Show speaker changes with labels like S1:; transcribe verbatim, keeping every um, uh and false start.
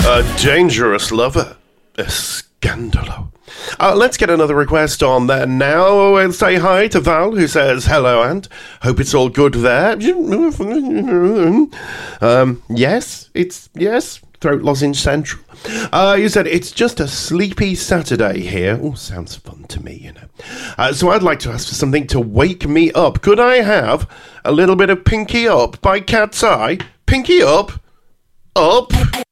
S1: A dangerous lover. A scandalo. Uh, let's get another request on there now and say hi to Val, who says, hello, Ant. Hope it's all good there. Um, yes, it's, yes, throat lozenge central. Uh, you said, it's just a sleepy Saturday here. Oh, sounds fun to me, you know. Uh, so I'd like to ask for something to wake me up. Could I have a little bit of Pinky Up by Cat's Eye? Pinky Up? Up?